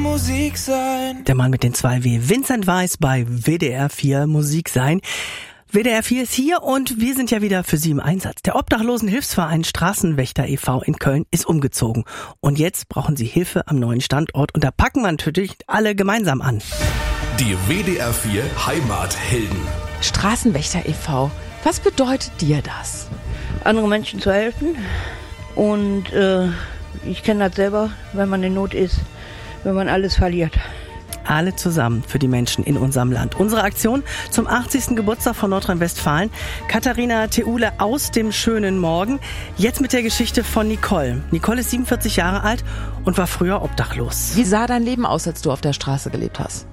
Musik sein. Der Mann mit den 2 W, Vincent Weiss bei WDR 4 Musik sein. WDR 4 ist hier und wir sind ja wieder für Sie im Einsatz. Der Obdachlosenhilfsverein Straßenwächter e.V. in Köln ist umgezogen. Und jetzt brauchen Sie Hilfe am neuen Standort und da packen wir natürlich alle gemeinsam an. Die WDR 4 Heimathelden. Straßenwächter e.V. Was bedeutet dir das? Andere Menschen zu helfen und ich kenne das selber, wenn man in Not ist, wenn man alles verliert. Alle zusammen für die Menschen in unserem Land. Unsere Aktion zum 80. Geburtstag von Nordrhein-Westfalen. Katharina Theule aus dem schönen Morgen. Jetzt mit der Geschichte von Nicole. Nicole ist 47 Jahre alt und war früher obdachlos. Wie sah dein Leben aus, als du auf der Straße gelebt hast?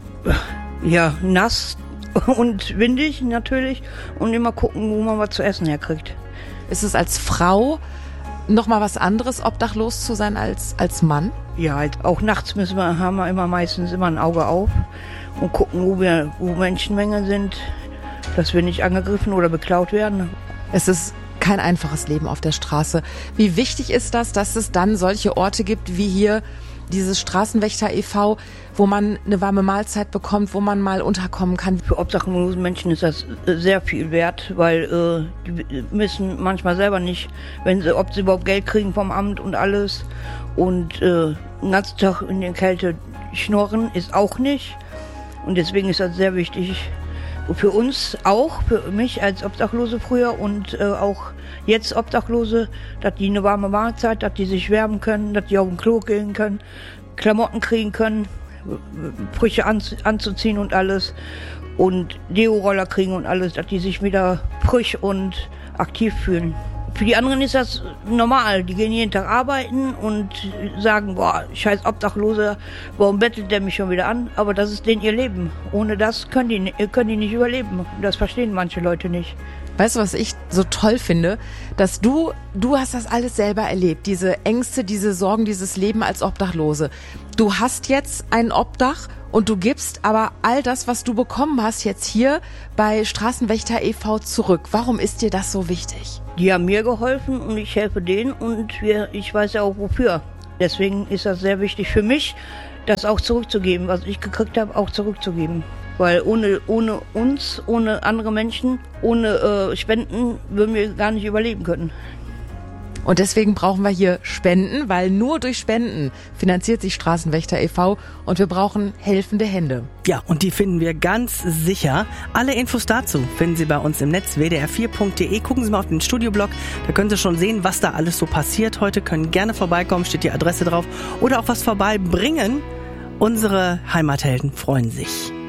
Ja, nass und windig natürlich und immer gucken, wo man was zu essen herkriegt. Ist es als Frau noch mal was anderes, obdachlos zu sein als Mann? Ja, halt auch nachts haben wir immer meistens ein Auge auf und gucken, wo Menschenmengen sind, dass wir nicht angegriffen oder beklaut werden. Es ist kein einfaches Leben auf der Straße. Wie wichtig ist das, dass es dann solche Orte gibt wie hier dieses Straßenwächter e.V., wo man eine warme Mahlzeit bekommt, wo man mal unterkommen kann? Für obdachlose Menschen ist das sehr viel wert, weil die wissen manchmal selber nicht, ob sie überhaupt Geld kriegen vom Amt und alles. Und den ganzen Tag in der Kälte schnorren ist auch nicht. Und deswegen ist das sehr wichtig. Für uns auch, für mich als Obdachlose früher und auch jetzt Obdachlose, dass die eine warme Mahlzeit, dass die sich wärmen können, dass die auf den Klo gehen können, Klamotten kriegen können, Brüche anzuziehen und alles und Deo-Roller kriegen und alles, dass die sich wieder frisch und aktiv fühlen. Für die anderen ist das normal. Die gehen jeden Tag arbeiten und sagen, boah, scheiß Obdachlose, warum bettelt der mich schon wieder an? Aber das ist denen ihr Leben. Ohne das können die nicht überleben. Das verstehen manche Leute nicht. Weißt du, was ich so toll finde? Dass du hast das alles selber erlebt. Diese Ängste, diese Sorgen, dieses Leben als Obdachlose. Du hast jetzt ein Obdach und du gibst aber all das, was du bekommen hast, jetzt hier bei Straßenwächter e.V. zurück. Warum ist dir das so wichtig? Die haben mir geholfen und ich helfe denen und ich weiß ja auch wofür. Deswegen ist das sehr wichtig für mich, das auch zurückzugeben, was ich gekriegt habe, auch zurückzugeben. Weil ohne uns, ohne andere Menschen, ohne Spenden würden wir gar nicht überleben können. Und deswegen brauchen wir hier Spenden, weil nur durch Spenden finanziert sich Straßenwächter e.V. und wir brauchen helfende Hände. Ja, und die finden wir ganz sicher. Alle Infos dazu finden Sie bei uns im Netz wdr4.de. Gucken Sie mal auf den Studioblog, da können Sie schon sehen, was da alles so passiert heute. Können gerne vorbeikommen, steht die Adresse drauf. Oder auch was vorbeibringen. Unsere Heimathelden freuen sich.